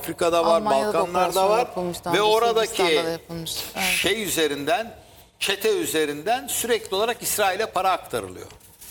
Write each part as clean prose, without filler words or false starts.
Afrika'da var, Almanya'da da Balkanlar'da operasyon var yapılmış daha ve önce, oradaki Sırbistan'da da yapılmış. Evet. şey üzerinden, çete üzerinden sürekli olarak İsrail'e para aktarılıyor.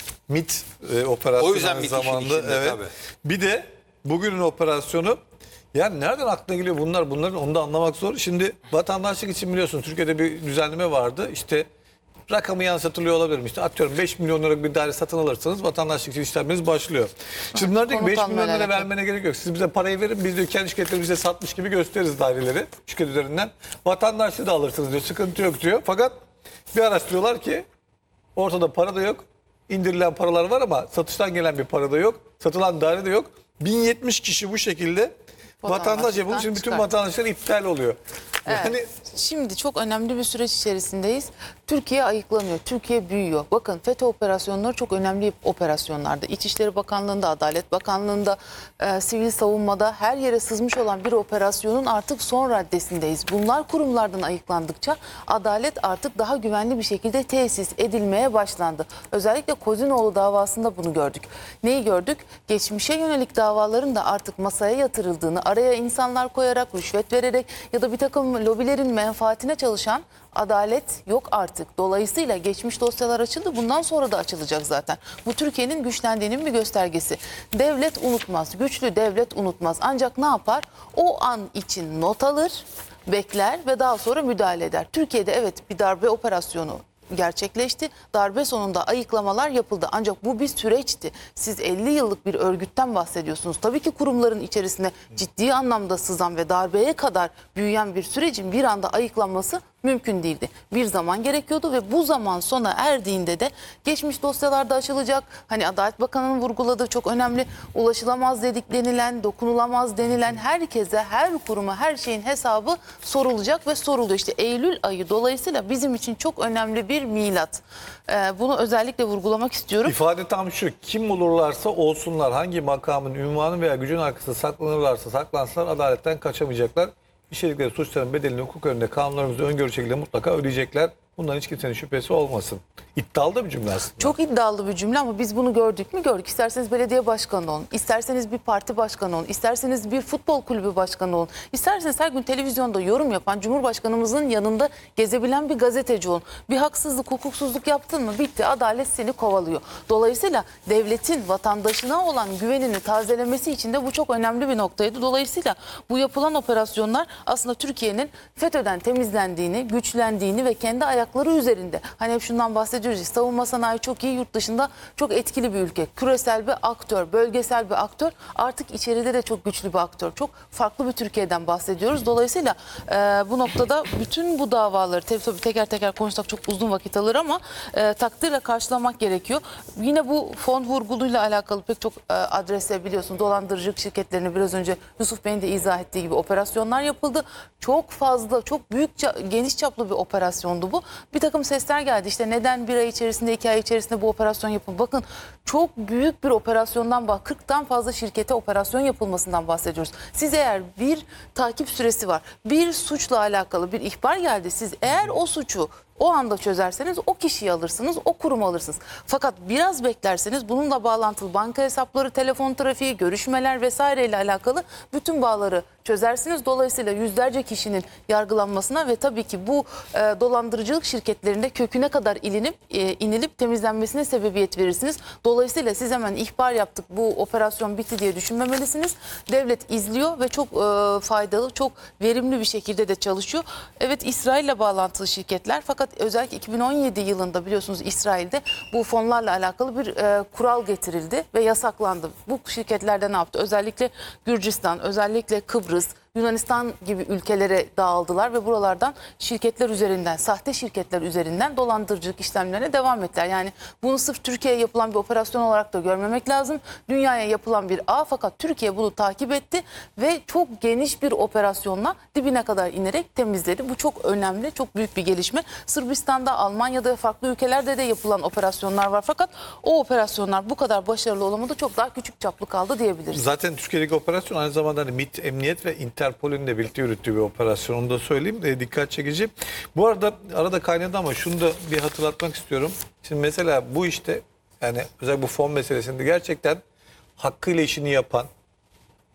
MİT O operasyonu yüzden aynı MİT işin zamanda. içinde, Evet. tabii. Bir de bugünün operasyonu, yani nereden aklına geliyor bunların onu da anlamak zor. Şimdi vatandaşlık için biliyorsun Türkiye'de bir düzenleme vardı. İşte rakamı yansıtılıyor olabilir mi? İşte atıyorum 5 milyon liralık bir daire satın alırsanız vatandaşlık için işleminiz başlıyor. Şimdi bunlar diyor ki 5 milyon lira vermene gerek yok. Siz bize parayı verin, biz diyor kendi şirketlerimize satmış gibi gösteririz daireleri şirket üzerinden. Vatandaşlığı da alırsınız diyor, sıkıntı yok diyor. Fakat bir araştırıyorlar ki ortada para da yok. İndirilen paralar var ama satıştan gelen bir para da yok. Satılan daire de yok. 1070 kişi bu şekilde vatandaş yapılmış. Şimdi bütün vatandaşlar iptal oluyor. Yani Evet. Şimdi çok önemli bir süreç içerisindeyiz. Türkiye ayıklanıyor, Türkiye büyüyor. Bakın FETÖ operasyonları çok önemli operasyonlardı. İçişleri Bakanlığı'nda, Adalet Bakanlığı'nda, sivil savunmada her yere sızmış olan bir operasyonun artık son raddesindeyiz. Bunlar kurumlardan ayıklandıkça adalet artık daha güvenli bir şekilde tesis edilmeye başlandı. Özellikle Kozinoğlu davasında bunu gördük. Neyi gördük? Geçmişe yönelik davaların da artık masaya yatırıldığını, araya insanlar koyarak, rüşvet vererek ya da bir takım lobilerin menfaatine çalışan adalet yok artık. Dolayısıyla geçmiş dosyalar açıldı. Bundan sonra da açılacak zaten. Bu Türkiye'nin güçlendiğinin bir göstergesi. Devlet unutmaz. Güçlü devlet unutmaz. Ancak ne yapar? O an için not alır, bekler ve daha sonra müdahale eder. Türkiye'de evet bir darbe operasyonu gerçekleşti. Darbe sonunda ayıklamalar yapıldı. Ancak bu bir süreçti. Siz 50 yıllık bir örgütten bahsediyorsunuz. Tabii ki kurumların içerisine ciddi anlamda sızan ve darbeye kadar büyüyen bir sürecin bir anda ayıklanması mümkün değildi. Bir zaman gerekiyordu ve bu zaman sona erdiğinde de geçmiş dosyalarda açılacak. Hani Adalet Bakanı'nın vurguladığı çok önemli, ulaşılamaz denilen, dokunulamaz denilen herkese, her kuruma, her şeyin hesabı sorulacak ve soruluyor. İşte Eylül ayı dolayısıyla bizim için çok önemli bir milat. Bunu özellikle vurgulamak istiyorum. İfade tam şu: kim olurlarsa olsunlar, hangi makamın, ünvanı veya gücün arkasında saklanırlarsa saklansınlar, adaletten kaçamayacaklar. İşledikleri suçların bedelini hukuk önünde kanunlarımızda öngörü şekilde mutlaka ödeyecekler. Bundan hiç kimsenin şüphesi olmasın. İddialı da bir cümle aslında. Çok iddialı bir cümle ama biz bunu gördük mü? Gördük. İsterseniz belediye başkanı olun, isterseniz bir parti başkanı olun, isterseniz bir futbol kulübü başkanı olun, isterseniz her gün televizyonda yorum yapan, Cumhurbaşkanımızın yanında gezebilen bir gazeteci olun. Bir haksızlık, hukuksuzluk yaptın mı? Bitti. Adalet seni kovalıyor. Dolayısıyla devletin vatandaşına olan güvenini tazelemesi için de bu çok önemli bir noktaydı. Dolayısıyla bu yapılan operasyonlar aslında Türkiye'nin FETÖ'den temizlendiğini, güçlendiğini ve kendi ayakları üzerinde, hani hep şundan bahsediyoruz, savunma sanayi çok iyi, yurt dışında çok etkili bir ülke. Küresel bir aktör, bölgesel bir aktör, artık içeride de çok güçlü bir aktör. Çok farklı bir Türkiye'den bahsediyoruz. Dolayısıyla bu noktada bütün bu davaları tabii teker teker konuşsak çok uzun vakit alır ama takdirle karşılamak gerekiyor. Yine bu fon vurguluyla alakalı pek çok adrese biliyorsun dolandırıcılık şirketlerini biraz önce Yusuf Bey'in de izah ettiği gibi operasyonlar yapıldı. Çok fazla, çok büyük, geniş çaplı bir operasyondu bu. Bir takım sesler geldi. İşte neden bir ay içerisinde, 2 ay içerisinde bu operasyon yapıldı? Bakın çok büyük bir operasyondan 40'tan fazla şirkete operasyon yapılmasından bahsediyoruz. Siz eğer bir takip süresi var, bir suçla alakalı bir ihbar geldi. Siz eğer o suçu o anda çözerseniz o kişiyi alırsınız, o kurumu alırsınız. Fakat biraz beklerseniz bununla bağlantılı banka hesapları, telefon trafiği, görüşmeler vesaireyle alakalı bütün bağları çözersiniz. Dolayısıyla yüzlerce kişinin yargılanmasına ve tabii ki bu dolandırıcılık şirketlerinde köküne kadar inilip temizlenmesine sebebiyet verirsiniz. Dolayısıyla siz hemen ihbar yaptık, bu operasyon bitti diye düşünmemelisiniz. Devlet izliyor ve çok faydalı, çok verimli bir şekilde de çalışıyor. Evet, İsrail'le bağlantılı şirketler, fakat özellikle 2017 yılında biliyorsunuz İsrail'de bu fonlarla alakalı bir kural getirildi ve yasaklandı. Bu şirketlerde ne yaptı? Özellikle Gürcistan, özellikle Kıbrıs, Yunanistan gibi ülkelere dağıldılar ve buralardan şirketler üzerinden, sahte şirketler üzerinden dolandırıcılık işlemlerine devam ettiler. Yani bunu sırf Türkiye'ye yapılan bir operasyon olarak da görmemek lazım. Dünyaya yapılan bir ağ, fakat Türkiye bunu takip etti ve çok geniş bir operasyonla dibine kadar inerek temizledi. Bu çok önemli, çok büyük bir gelişme. Sırbistan'da, Almanya'da ve farklı ülkelerde de yapılan operasyonlar var. Fakat o operasyonlar bu kadar başarılı olamadı. Çok daha küçük çaplı kaldı diyebiliriz. Zaten Türkiye'deki operasyon aynı zamanda hani MİT, Emniyet ve Interpol'ün de birlikte yürüttüğü bir operasyon. Onu da söyleyeyim. Dikkat çekici. Bu arada kaynadı ama şunu da bir hatırlatmak istiyorum. Şimdi mesela bu işte, yani özellikle bu fon meselesinde gerçekten hakkıyla işini yapan,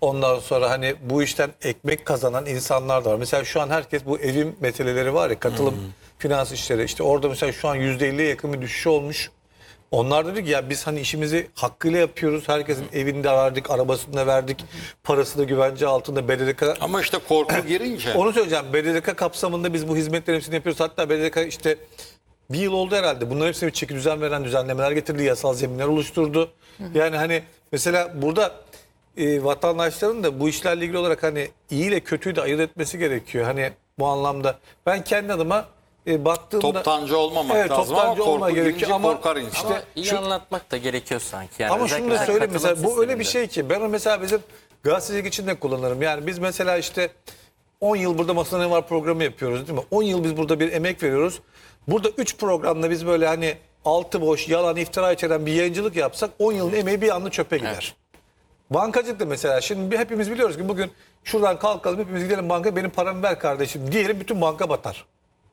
Ondan sonra hani bu işten ekmek kazanan insanlar da var. Mesela şu an herkes bu evim meseleleri var ya, katılım finans işleri. İşte orada mesela şu an %50'ye yakın bir düşüş olmuş. Onlar dedi ki ya biz hani işimizi hakkıyla yapıyoruz. Herkesin evini de verdik, arabasını da verdik. Parası da güvence altında, BDDK. Ama işte korku girince. Onu söyleyeceğim. BDDK kapsamında biz bu hizmetlerin hepsini yapıyoruz. Hatta BDDK işte bir yıl oldu herhalde. Bunların hepsine bir çeki düzen veren düzenlemeler getirdi. Yasal zeminler oluşturdu. Yani hani mesela burada vatandaşların da bu işlerle ilgili olarak hani iyi ile kötüyü de ayırt etmesi gerekiyor. Hani bu anlamda ben kendi adıma baktığımda... Toptancı olmamak Evet, lazım ama toptancı olmaya korku gerekiyor girince ama korkar insan. Ama iyi anlatmak da gerekiyor sanki. Yani ama şunu özellikle da söyleyeyim, katılım mesela bu öyle bir sisteminde. şey ki ben onu mesela bizim gazetecilik için de kullanırım. Yani biz mesela işte 10 yıl burada Masada Ne Var programı yapıyoruz değil mi? 10 yıl biz burada bir emek veriyoruz. Burada 3 programda biz böyle hani altı boş, yalan, iftira içeren bir yayıncılık yapsak 10 yılın emeği bir anda çöpe gider. Evet. Bankacılık da mesela şimdi hepimiz biliyoruz ki bugün şuradan kalkalım hepimiz gidelim bankaya, benim paramı ver kardeşim diyelim, bütün banka batar.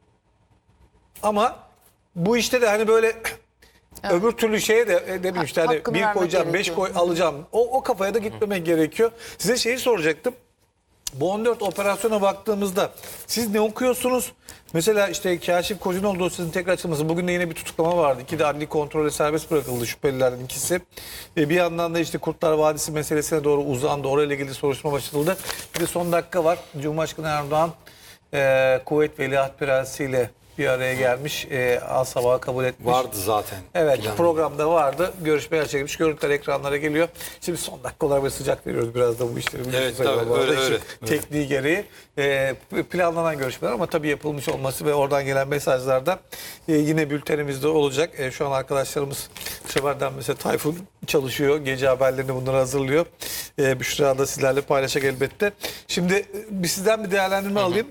Ama bu işte de hani böyle öbür türlü şeye de ne bileyim işte hani Hakkını bir vermek koyacağım, 5 gerekiyor. alacağım. O kafaya da gitmemek gerekiyor. Size şeyi soracaktım. Bu 14 operasyona baktığımızda siz ne okuyorsunuz? Mesela işte Kaşif Kocunoğlu dosyasının tekrar açılması. Bugün de yine bir tutuklama vardı. 2 de adli kontrole serbest bırakıldı şüphelilerden ikisi. Bir yandan da işte Kurtlar Vadisi meselesine doğru uzandı. Orayla ilgili soruşturma başlatıldı. Bir de son dakika var. Cumhurbaşkanı Erdoğan Kuveyt Veliaht Prensi ile bir araya gelmiş. Al-Sabah'ı kabul etmiş. Vardı zaten. Evet, Planı. programda vardı. Görüşme gerçekleşmiş. Görüntüler ekranlara geliyor. Şimdi son dakikalar ve sıcak veriyoruz biraz da bu işleri. Evet, Biliyorsunuz tabii, bu arada öyle, işin öyle. tekniği gereği. Planlanan görüşmeler ama tabii yapılmış olması ve oradan gelen mesajlarda yine bültenimizde olacak. Şu an arkadaşlarımız bu seferden mesela Tayfun çalışıyor. Gece haberlerini bunları hazırlıyor. Büşra da sizlerle paylaşacak elbette. Şimdi sizden bir değerlendirme alayım.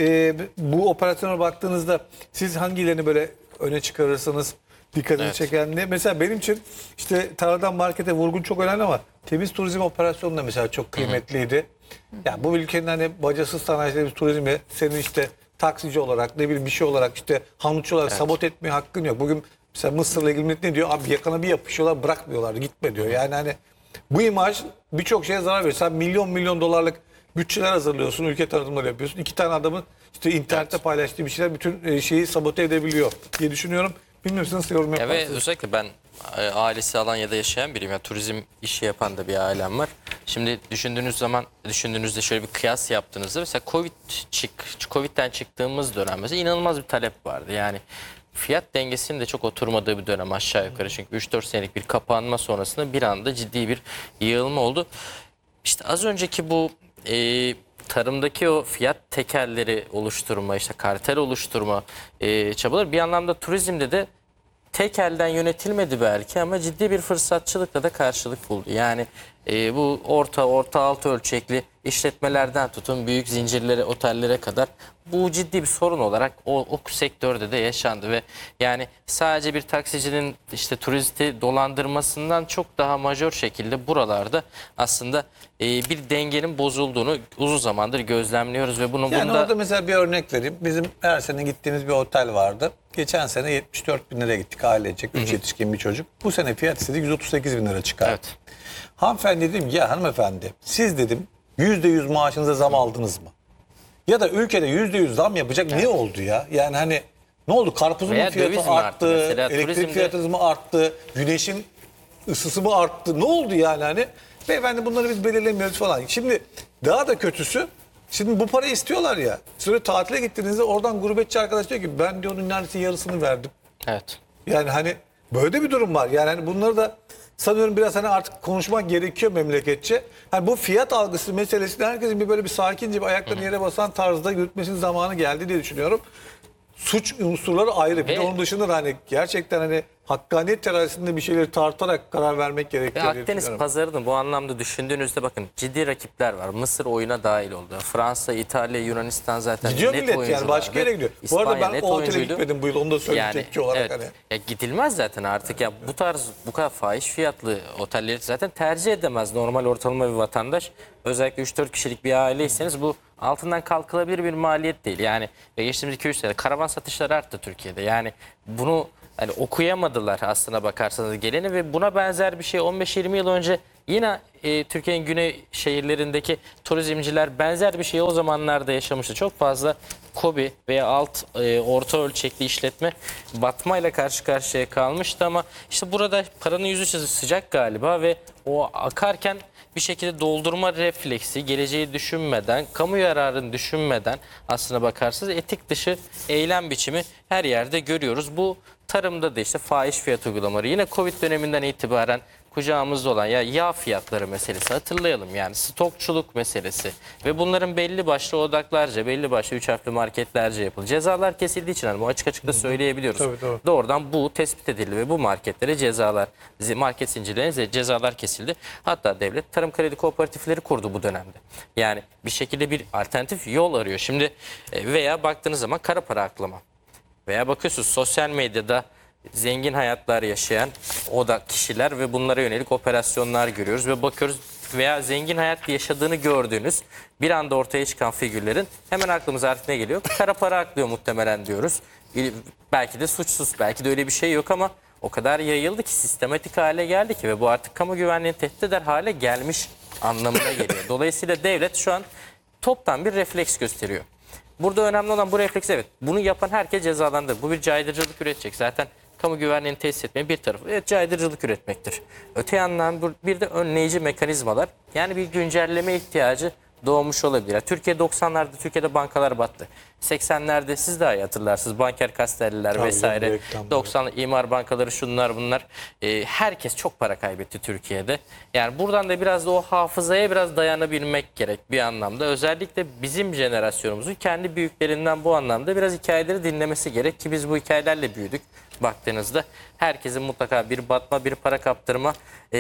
Bu operasyona baktığınızda siz hangilerini böyle öne çıkarırsınız? Dikkatini çeken ne? Mesela benim için işte tarladan markete vurgun çok önemli ama temiz turizm operasyonu da mesela çok kıymetliydi. Ya bu ülkenin hani bacasız sanayicileri turizmi senin işte taksici olarak ne bileyim bir şey olarak işte hamutçu olarak sabote etmeye hakkın yok. Bugün mesela Mısır'la ilgili ne diyor? Abi yakana bir yapışıyorlar, bırakmıyorlar, gitme diyor. Yani hani bu imaj birçok şeye zarar veriyor. Sen milyon dolarlık bütçeler hazırlıyorsun, ülke tanıtımları yapıyorsun. 2 tane adamın işte internette paylaştığı bir şeyler bütün şeyi sabote edebiliyor diye düşünüyorum. Bilmiyorum, siz nasıl yorum Ya ve yaparsınız? özellikle ben ailesi Alanya'da yaşayan biriyim. Yani turizm işi yapan da bir ailem var. Şimdi düşündüğünüzde şöyle bir kıyas yaptığınızda mesela Covid'den çıktığımız dönem mesela inanılmaz bir talep vardı. Yani fiyat dengesinin de çok oturmadığı bir dönem aşağı yukarı. Çünkü 3-4 senelik bir kapanma sonrasında bir anda ciddi bir yığılma oldu. İşte az önceki bu tarımdaki o fiyat tekelleri oluşturma, işte kartel oluşturma çabaları bir anlamda turizmde de tek elden yönetilmedi belki ama ciddi bir fırsatçılıkla da karşılık buldu. Yani bu orta alt ölçekli işletmelerden tutun büyük zincirlere, otellere kadar bu ciddi bir sorun olarak o sektörde de yaşandı ve yani sadece bir taksicinin işte turisti dolandırmasından çok daha majör şekilde buralarda aslında bir dengenin bozulduğunu uzun zamandır gözlemliyoruz ve bunu Yani bunda orada mesela bir örnek vereyim. Bizim her sene gittiğimiz bir otel vardı. Geçen sene 74 bin liraya gittik ailecek. 3 yetişkin bir çocuk. Bu sene fiyat istedik 138 bin lira çıkardı. evet. Hanımefendi dedim ya hanımefendi siz dedim %100 maaşınıza zam aldınız mı? Ya da ülkede %100 zam yapacak ne oldu ya? Yani hani ne oldu? Karpuzun Veya mu fiyatı döviz mi arttı? arttı mesela? Elektrik Turizmde- fiyatınız mı arttı? Güneşin ısısı mı arttı? Ne oldu yani hani? Beyefendi bunları biz belirlemiyoruz falan. Şimdi daha da kötüsü, şimdi bu parayı istiyorlar ya. Sonra tatile gittiğinizde oradan gurbetçi arkadaş diyor ki ben diyor onun neredeyse yarısını verdim. Evet. Yani hani böyle bir durum var. Yani hani bunları da sanıyorum biraz hani artık konuşmak gerekiyor memleketçe. Hani bu fiyat algısı meselesinde herkesin bir böyle bir sakince bir ayaklarını yere basan tarzda yürütmesinin zamanı geldi diye düşünüyorum. Suç unsurları ayrı. Bir de Ve- onun dışında da hani gerçekten hani hakkaniyet terazisinde bir şeyleri tartarak karar vermek Ve gerekiyor diye Akdeniz düşünüyorum. pazarını bu anlamda düşündüğünüzde bakın ciddi rakipler var. Mısır oyuna dahil oldu. Fransa, İtalya, Yunanistan zaten Gidiyor net millet yani oyunculardı. başka yere gidiyor. Bu İspanya arada ben net o otele oyuncuydu. gitmedim bu yıl, onu da söyleyeyim tepki olarak evet. hani. Ya gidilmez zaten artık ya bu kadar fahiş fiyatlı otelleri zaten tercih edemez normal ortalama bir vatandaş. Özellikle 3-4 kişilik bir aileyseniz bu altından kalkılabilir bir maliyet değil. Yani geçtiğimiz 2-3 sene karavan satışları arttı Türkiye'de. Yani bunu hani okuyamadılar aslına bakarsanız geleni ve buna benzer bir şey 15-20 yıl önce Yine Türkiye'nin güney şehirlerindeki turizmciler benzer bir şeyi o zamanlarda yaşamıştı. Çok fazla KOBİ veya orta ölçekli işletme batmayla karşı karşıya kalmıştı ama işte burada paranın yüzü sıcak galiba ve o akarken bir şekilde doldurma refleksi, geleceği düşünmeden, kamu yararını düşünmeden aslına bakarsınız etik dışı eylem biçimi her yerde görüyoruz. Bu tarımda da işte fahiş fiyat uygulamaları, yine Covid döneminden itibaren kucağımızda olan yağ fiyatları meselesi, hatırlayalım yani stokçuluk meselesi ve bunların belli başlı odaklarca, belli başlı 3 harfli marketlerce yapıldı. Cezalar kesildiği için hani bu açık açık da söyleyebiliyoruz. Tabii. Doğrudan bu tespit edildi ve bu marketlere cezalar, market zincirlerine cezalar kesildi. Hatta devlet tarım kredi kooperatifleri kurdu bu dönemde. Yani bir şekilde bir alternatif yol arıyor. Şimdi veya baktığınız zaman kara para aklama. Veya bakıyorsunuz sosyal medyada zengin hayatlar yaşayan o da kişiler ve bunlara yönelik operasyonlar görüyoruz ve bakıyoruz veya zengin hayat yaşadığını gördüğünüz bir anda ortaya çıkan figürlerin hemen aklımıza artık ne geliyor? Kara para aklıyor muhtemelen diyoruz. Belki de suçsuz, belki de öyle bir şey yok ama o kadar yayıldı ki, sistematik hale geldi ki ve bu artık kamu güvenliğini tehdit eder hale gelmiş anlamına geliyor. Dolayısıyla devlet şu an toptan bir refleks gösteriyor. Burada önemli olan bu refleks, evet. Bunu yapan herkes cezalandırır. Bu bir caydırıcılık üretecek. Zaten kamu güvenliğini tesis etmenin bir tarafı caydırıcılık üretmektir. Öte yandan bir de önleyici mekanizmalar, yani bir güncelleme ihtiyacı doğmuş olabilir. Yani Türkiye 90'larda Türkiye'de bankalar battı. 80'lerde siz daha iyi hatırlarsınız. Banker Kastelliler Tabii, vesaire. reklamları. 90'lı imar bankaları, şunlar bunlar. Herkes çok para kaybetti Türkiye'de. Yani buradan da biraz da o hafızaya biraz dayanabilmek gerek bir anlamda. Özellikle bizim jenerasyonumuzun kendi büyüklerinden bu anlamda biraz hikayeleri dinlemesi gerek ki biz bu hikayelerle büyüdük. Baktığınızda herkesin mutlaka bir batma, bir para kaptırma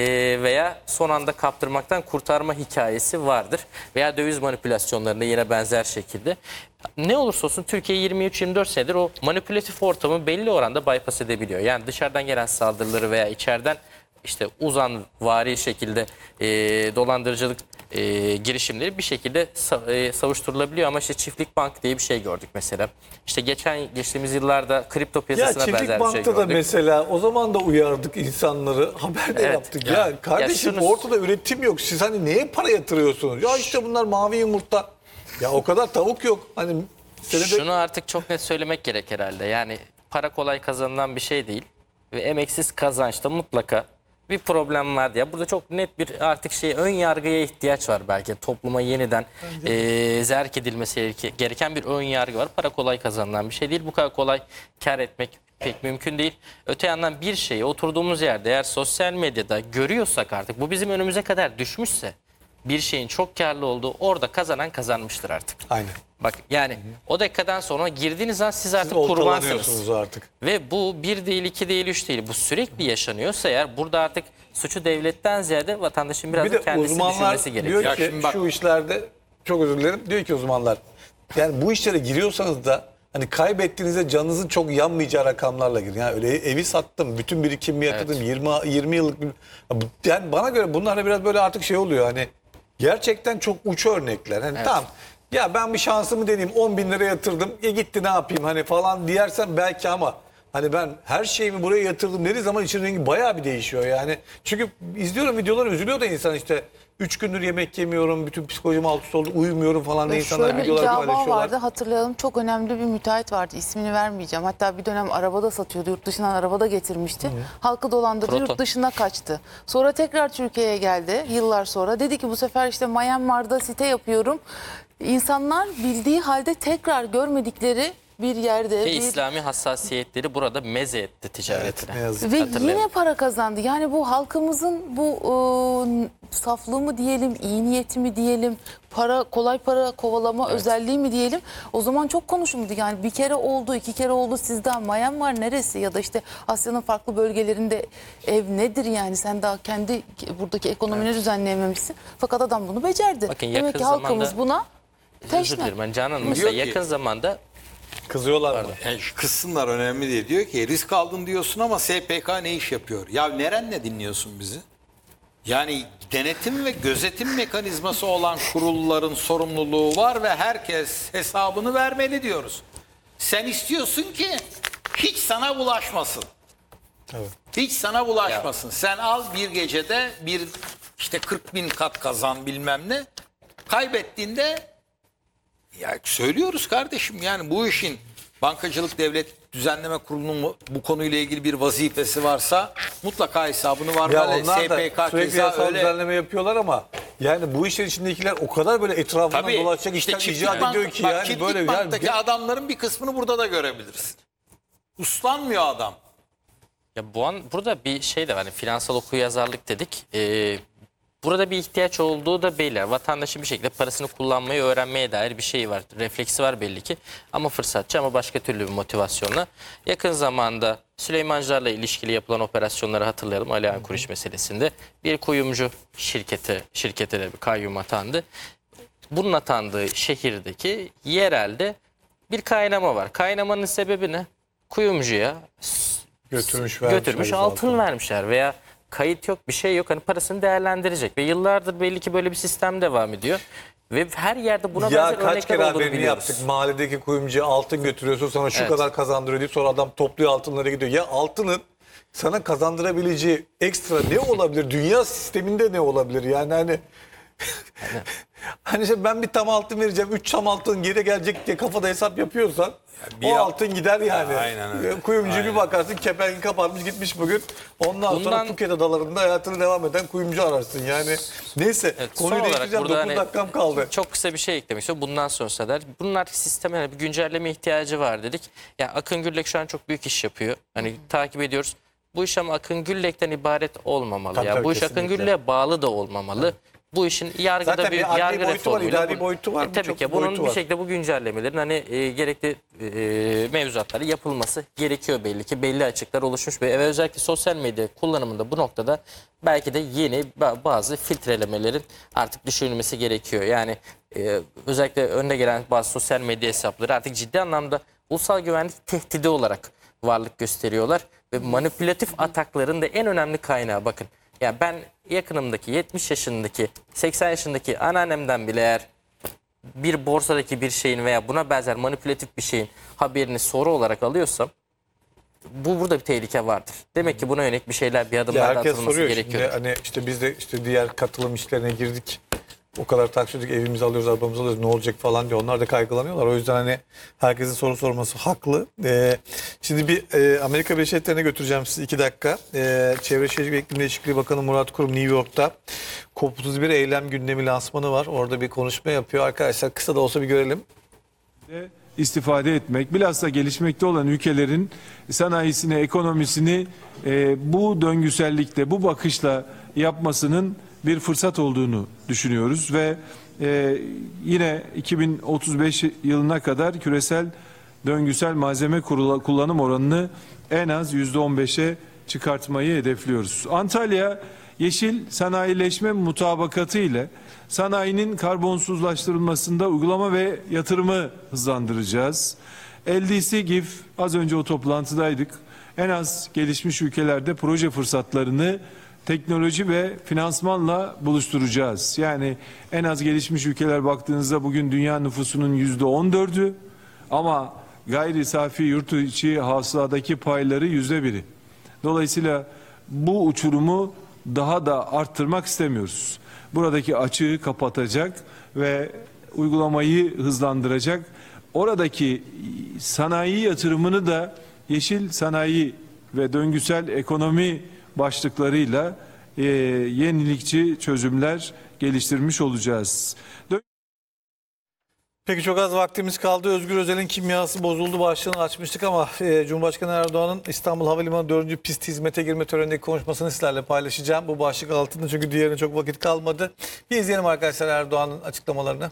veya son anda kaptırmaktan kurtarma hikayesi vardır. Veya döviz manipülasyonlarında yine benzer şekilde. Ne olursa olsun Türkiye 23-24 senedir o manipülatif ortamı belli oranda bypass edebiliyor. Yani dışarıdan gelen saldırıları veya içeriden işte uzanvari şekilde dolandırıcılık girişimleri bir şekilde savuşturulabiliyor. Ama işte çiftlik bank diye bir şey gördük mesela. İşte geçtiğimiz yıllarda kripto Ya piyasasına Çiftlik benzer bir şey Bank'ta da gördük. mesela o zaman da uyardık insanları, haber de Evet. yaptık. Ya. Ya kardeşim Ya şunu- ortada üretim yok. Siz hani neye para yatırıyorsunuz? Ya işte bunlar mavi yumurta. Ya o kadar tavuk yok. Hani senede... Şunu artık çok net söylemek gerek herhalde. Yani para kolay kazanılan bir şey değil. Ve emeksiz kazançta mutlaka bir problem var ya. Burada çok net bir artık ön yargıya ihtiyaç var belki. Topluma yeniden zerk edilmesi gereken bir ön yargı var. Para kolay kazanılan bir şey değil. Bu kadar kolay kar etmek pek mümkün değil. Öte yandan bir şeyi oturduğumuz yerde eğer sosyal medyada görüyorsak artık bu bizim önümüze kadar düşmüşse bir şeyin çok karlı olduğu orada kazanan kazanmıştır artık. Aynen. Bak yani o dakikadan sonra girdiğiniz an siz artık Siz kurbansınız. oltalanıyorsunuz artık. Ve bu bir değil, iki değil, üç değil. Bu sürekli yaşanıyorsa eğer burada artık suçu devletten ziyade vatandaşın biraz Bir da de kendisi uzmanlar düşünmesi gerekiyor. diyor Ya ki şimdi bak- şu işlerde, çok özür dilerim, diyor ki uzmanlar yani bu işlere giriyorsanız da hani kaybettiğinizde canınızın çok yanmayacağı rakamlarla girin. Yani öyle evi sattım, bütün birikimimi yatırdım, 20 yıllık bir... Yani bana göre bunlar hani biraz böyle artık şey oluyor hani gerçekten çok uç örnekler. Hani tamam ya ben bir şansımı deneyeyim, 10 bin lira yatırdım, gitti ne yapayım hani falan diyersen belki ama hani ben her şeyimi buraya yatırdım dediği zaman için rengi bayağı bir değişiyor yani. Çünkü izliyorum videoları, üzülüyor da insan işte 3 gündür yemek yemiyorum, bütün psikolojim alt üst oldu, uyumuyorum falan diye insanlar Şöyle bir videolar dava paylaşıyorlar. vardı, hatırlayalım, çok önemli bir müteahhit vardı, ismini vermeyeceğim. Hatta bir dönem arabada satıyordu, yurt dışından arabada getirmişti. Halkı dolandırdı, Proton. yurt dışına kaçtı. Sonra tekrar Türkiye'ye geldi yıllar sonra. Dedi ki bu sefer işte Myanmar'da site yapıyorum. İnsanlar bildiği halde tekrar görmedikleri bir yerde Ve İslami hassasiyetleri burada meze etti ticaretine. ne yazık. ve Hatırlayalım. yine para kazandı. Yani bu halkımızın bu saflığı mı diyelim, iyi niyeti mi diyelim, kolay para kovalama özelliği mi diyelim. O zaman çok konuşuldu. Yani bir kere oldu, iki kere oldu. Sizde Myanmar neresi ya da işte Asya'nın farklı bölgelerinde ev nedir yani? Sen daha kendi buradaki ekonomini düzenleyememişsin. Fakat adam bunu becerdi. Bakın Demek yakın ki halkımız zamanda- buna Özür teşne. dilerim. Ben Canan Hanım Diyor mesela ki- yakın zamanda Kızıyorlar mı? Yani şu kısımlar önemli değil. Diyor ki risk aldın diyorsun ama SPK ne iş yapıyor? Ya nerenle dinliyorsun bizi? Yani denetim ve gözetim mekanizması olan kurulların sorumluluğu var ve herkes hesabını vermeli diyoruz. Sen istiyorsun ki hiç sana bulaşmasın. Evet. Hiç sana bulaşmasın. Sen al bir gecede bir işte 40 bin kat kazan bilmem ne. Kaybettiğinde ya söylüyoruz kardeşim, yani bu işin Bankacılık Devlet Düzenleme Kurulu'nun bu konuyla ilgili bir vazifesi varsa mutlaka hesabını var. Ya Böyle onlar da SPK sürekli keza yasal öyle. düzenleme yapıyorlar ama yani bu işin içindekiler o kadar böyle etrafından Tabii dolaşacak işte işler çiftlik, icat ediyor ki yani çiftlik böyle banktaki adamların bir kısmını burada da görebilirsin. Uslanmıyor adam. Ya burada bir şey de var. Hani finansal okuryazarlık dedik. Burada bir ihtiyaç olduğu da belli. Vatandaşın bir şekilde parasını kullanmayı öğrenmeye dair bir şey var. Refleksi var belli ki. Ama fırsatçı, ama başka türlü bir motivasyonla. Yakın zamanda Süleymancılarla ilişkili yapılan operasyonları hatırlayalım. Alihan Kuruş meselesinde bir kuyumcu şirkete de bir kayyum atandı. Bunun atandığı şehirdeki yerelde bir kaynama var. Kaynamanın sebebi ne? Kuyumcuya götürmüş altın vermişler veya kayıt yok, bir şey yok, hani parasını değerlendirecek ve yıllardır belli ki böyle bir sistem devam ediyor ve her yerde buna benzer ya kaç örnekler kere olduğunu haberini biliyoruz. yaptık. Mahalledeki kuyumcuya altın götürüyorsun, sana şu Evet. kadar kazandırıyor deyip sonra adam topluyor altınları gidiyor. Ya altının sana kazandırabileceği ekstra ne olabilir? Dünya sisteminde ne olabilir? Yani hani işte ben bir tam altın vereceğim, 3 tam altın geri gelecek diye kafada hesap yapıyorsan bir o al- altın gider yani. Aynen öyle. Kuyumcuya bir bakarsın kepengi kapatmış gitmiş bugün. Ondan sonra Bundan- Phuket adalarında hayatını devam eden kuyumcu ararsın. Yani neyse Evet, son konuyu olarak değiştireceğim. burada 9 dakikam kaldı. çok kısa bir şey eklemek istiyorum. Bundan sonra der. Bunun artık sisteme bir güncelleme ihtiyacı var dedik. Ya Akın Güllek şu an çok büyük iş yapıyor. Hani takip ediyoruz. Bu iş ama Akın Güllek'ten ibaret olmamalı. Tabii, ya tabii, bu iş Akın kesinlikle. Güllek'e bağlı da olmamalı. Bu işin yargıda Zaten bir adli yargı boyutu var, reformuyla idari boyutu var, tabii birçok ki bunun boyutu bir var. şekilde bu güncellemelerin hani gerekli mevzuatları yapılması gerekiyor belli ki. Belli açıklar oluşmuş ve özellikle sosyal medya kullanımında bu noktada belki de yeni bazı filtrelemelerin artık düşünülmesi gerekiyor. Yani özellikle önde gelen bazı sosyal medya hesapları artık ciddi anlamda ulusal güvenlik tehdidi olarak varlık gösteriyorlar ve manipülatif atakların da en önemli kaynağı bakın. Ya ben yakınımdaki 70 yaşındaki 80 yaşındaki anneannemden bile eğer bir borsadaki bir şeyin veya buna benzer manipülatif bir şeyin haberini soru olarak alıyorsam burada bir tehlike vardır. Demek ki buna yönelik bir şeyler, bir adımlar Ya da herkes atılması soruyor gerekiyor. şimdi hani işte biz de işte diğer katılım işlerine girdik. O kadar taksiyorduk, evimizi alıyoruz, arabamızı alıyoruz, ne olacak falan diye. Onlar da kaygılanıyorlar. O yüzden hani herkesin soru sorması haklı. Şimdi bir Amerika Birleşik Devletleri'ne götüreceğim sizi 2 dakika. Çevre Şehircilik ve İklim Değişikliği Bakanı Murat Kurum New York'ta COP31 eylem gündemi lansmanı var. Orada bir konuşma yapıyor. Arkadaşlar kısa da olsa bir görelim. istifade etmek, bilhassa gelişmekte olan ülkelerin sanayisini, ekonomisini bu döngüsellikte, bu bakışla yapmasının bir fırsat olduğunu düşünüyoruz ve yine 2035 yılına kadar küresel döngüsel malzeme kullanım oranını en az %15'e çıkartmayı hedefliyoruz. Antalya Yeşil Sanayileşme Mutabakatı ile sanayinin karbonsuzlaştırılmasında uygulama ve yatırımı hızlandıracağız. LDC GIF, az önce o toplantıdaydık. En az gelişmiş ülkelerde proje fırsatlarını teknoloji ve finansmanla buluşturacağız. Yani en az gelişmiş ülkeler baktığınızda bugün dünya nüfusunun %14'ü ama gayri safi yurt içi hasıladaki payları %1'i. Dolayısıyla bu uçurumu daha da arttırmak istemiyoruz. Buradaki açığı kapatacak ve uygulamayı hızlandıracak. Oradaki sanayi yatırımını da yeşil sanayi ve döngüsel ekonomi başlıklarıyla yenilikçi çözümler geliştirmiş olacağız. Peki çok az vaktimiz kaldı. Özgür Özel'in kimyası bozuldu başlığını açmıştık ama Cumhurbaşkanı Erdoğan'ın İstanbul Havalimanı 4. pist hizmete girme törenindeki konuşmasını sizlerle paylaşacağım. Bu başlık altında çünkü diğerine çok vakit kalmadı. Bir izleyelim arkadaşlar Erdoğan'ın açıklamalarını.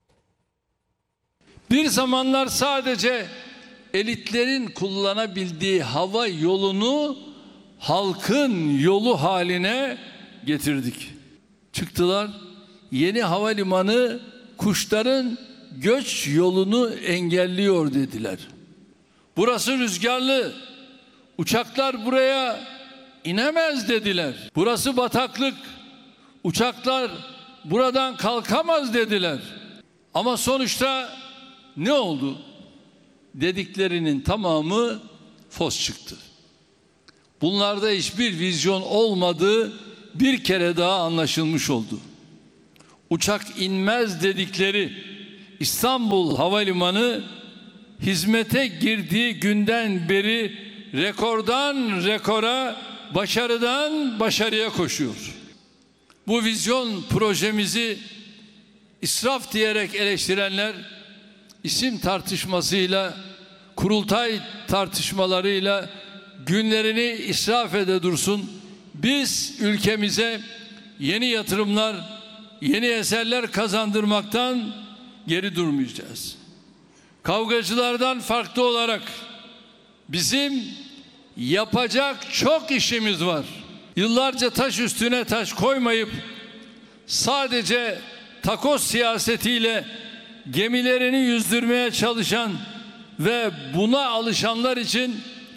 Bir zamanlar sadece elitlerin kullanabildiği hava yolunu halkın yolu haline getirdik. Çıktılar, yeni havalimanı kuşların göç yolunu engelliyor dediler. Burası rüzgarlı, uçaklar buraya inemez dediler. Burası bataklık, uçaklar buradan kalkamaz dediler. Ama sonuçta ne oldu? Dediklerinin tamamı fos çıktı. Bunlarda hiçbir vizyon olmadı, bir kere daha anlaşılmış oldu. Uçak inmez dedikleri İstanbul Havalimanı hizmete girdiği günden beri rekordan rekora, başarıdan başarıya koşuyor. Bu vizyon projemizi israf diyerek eleştirenler isim tartışmasıyla, kurultay tartışmalarıyla günlerini israf ede dursun. Biz ülkemize yeni yatırımlar, yeni eserler kazandırmaktan geri durmayacağız. Kavgacılardan farklı olarak bizim yapacak çok işimiz var. Yıllarca taş üstüne taş koymayıp sadece takoz siyasetiyle gemilerini yüzdürmeye çalışan ve buna alışanlar için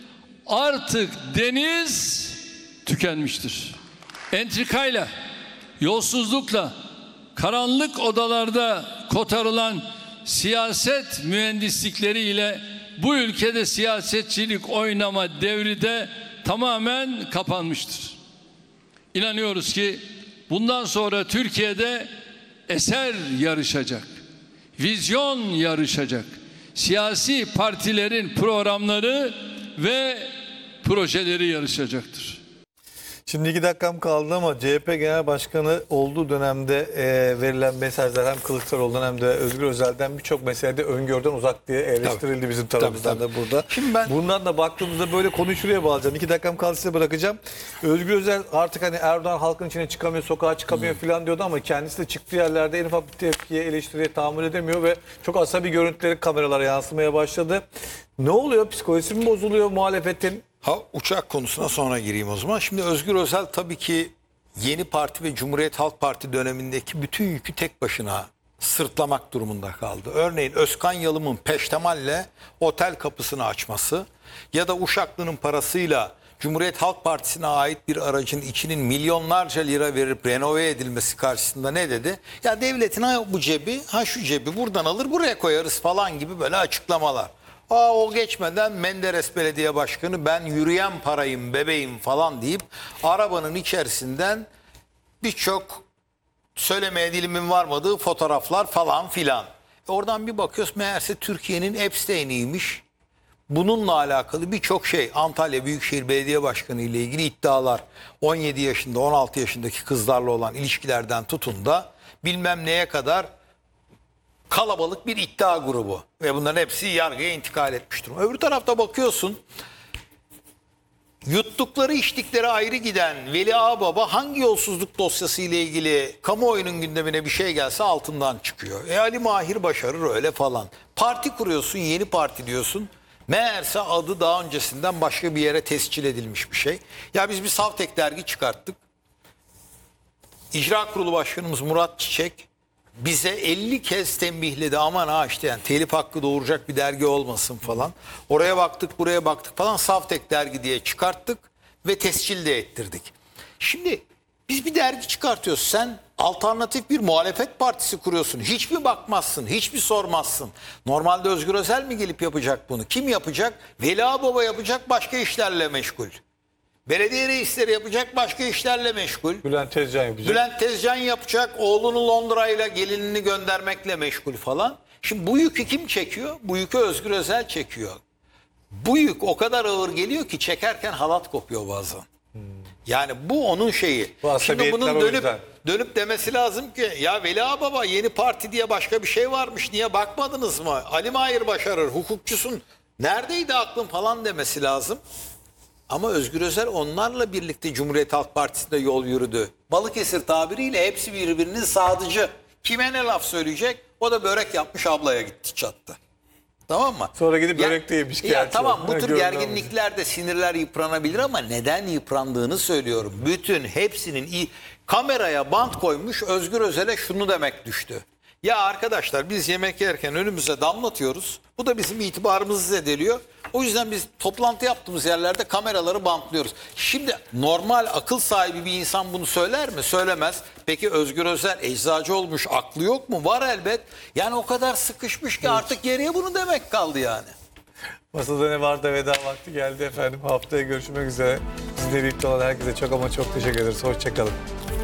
artık deniz tükenmiştir. Entrikayla, yolsuzlukla, karanlık odalarda kotarılan siyaset mühendislikleriyle bu ülkede siyasetçilik oynama devri de tamamen kapanmıştır. İnanıyoruz ki bundan sonra Türkiye'de eser yarışacak, vizyon yarışacak, siyasi partilerin programları ve projeleri yarışacaktır. Şimdi 2 dakikam kaldı ama CHP Genel Başkanı olduğu dönemde verilen mesajlar hem Kılıçdaroğlu'ndan hem de Özgür Özel'den birçok meselede öngörüden uzak diye eleştirildi bizim tarafımızdan da burada. Şimdi ben... Bundan da baktığımızda böyle konuyu şuraya bağlayacağım. 2 dakikam kaldı, size bırakacağım. Özgür Özel artık hani Erdoğan halkın içine çıkamıyor, sokağa çıkamıyor falan diyordu ama kendisi de çıktığı yerlerde en ufak bir tepkiye, eleştiriye tahammül edemiyor ve çok asabi görüntüleri kameralara yansımaya başladı. Ne oluyor? Psikolojisi mi bozuluyor muhalefetin? Uçak konusuna sonra gireyim o zaman. Şimdi Özgür Özel tabii ki Yeni Parti ve Cumhuriyet Halk Parti dönemindeki bütün yükü tek başına sırtlamak durumunda kaldı. Örneğin Özkan Yalım'ın peştemalle otel kapısını açması ya da Uşaklı'nın parasıyla Cumhuriyet Halk Partisi'ne ait bir aracın içinin milyonlarca lira verip renove edilmesi karşısında ne dedi? Ya devletin bu cebi, şu cebi buradan alır buraya koyarız falan gibi böyle açıklamalar. O geçmeden Menderes Belediye Başkanı ben yürüyen parayım bebeğim falan deyip arabanın içerisinden birçok söylemeye dilimin varmadığı fotoğraflar falan filan. Oradan bir bakıyoruz meğerse Türkiye'nin Epstein'iymiş. Bununla alakalı birçok şey, Antalya Büyükşehir Belediye Başkanı ile ilgili iddialar, 17 yaşında 16 yaşındaki kızlarla olan ilişkilerden tutun da bilmem neye kadar kalabalık bir iddia grubu ve bunların hepsi yargıya intikal etmiş durumda. Öbür tarafta bakıyorsun, yuttukları içtikleri ayrı giden Veli Ağbaba hangi yolsuzluk dosyası ile ilgili kamuoyunun gündemine bir şey gelse altından çıkıyor. Ali Mahir başarır öyle falan. Parti kuruyorsun, Yeni Parti diyorsun. Meğerse adı daha öncesinden başka bir yere tescil edilmiş bir şey. Ya biz bir Savtek dergi çıkarttık. İcra Kurulu Başkanımız Murat Çiçek bize 50 kez tembihledi, aman işte yani telif hakkı doğuracak bir dergi olmasın falan. Oraya baktık buraya baktık falan, Savtek dergi diye çıkarttık ve tescil de ettirdik. Şimdi biz bir dergi çıkartıyoruz, sen alternatif bir muhalefet partisi kuruyorsun. Hiç mi bakmazsın, hiç mi sormazsın? Normalde Özgür Özel mi gelip yapacak bunu? Kim yapacak? Veli Ağbaba yapacak, başka işlerle meşgul. Belediye reisleri yapacak, başka işlerle meşgul. Bülent Tezcan yapacak. Bülent Tezcan yapacak, oğlunu Londra'yla gelinini göndermekle meşgul falan. Şimdi bu yükü kim çekiyor? Bu yükü Özgür Özel çekiyor. Bu yük o kadar ağır geliyor ki çekerken halat kopuyor bazen. Yani bu onun şeyi. Şimdi bunun dönüp demesi lazım ki ya Veli Ağbaba Yeni Parti diye başka bir şey varmış, niye bakmadınız mı? Ali Mahir başarır, hukukçusun, neredeydi aklın falan demesi lazım. Ama Özgür Özel onlarla birlikte Cumhuriyet Halk Partisi'nde yol yürüdü. Balıkesir tabiriyle hepsi birbirinin sadıcı. Kime ne laf söyleyecek? O da börek yapmış ablaya gitti çattı. Tamam mı? Sonra gidip börek de yemiş. Ya tamam, bu tür gerginliklerde sinirler yıpranabilir ama neden yıprandığını söylüyorum. Bütün hepsinin kameraya bant koymuş Özgür Özel'e şunu demek düştü. Ya arkadaşlar biz yemek yerken önümüze damlatıyoruz. Bu da bizim itibarımızı zedeliyor. O yüzden biz toplantı yaptığımız yerlerde kameraları bantlıyoruz. Şimdi normal akıl sahibi bir insan bunu söyler mi? Söylemez. Peki Özgür Özel eczacı olmuş, aklı yok mu? Var elbet. Yani o kadar sıkışmış ki artık geriye bunu demek kaldı yani. Masada ne var da veda vakti geldi efendim. Haftaya görüşmek üzere. Sizinle birlikte olan herkese çok ama çok teşekkür ederiz. Hoşçakalın.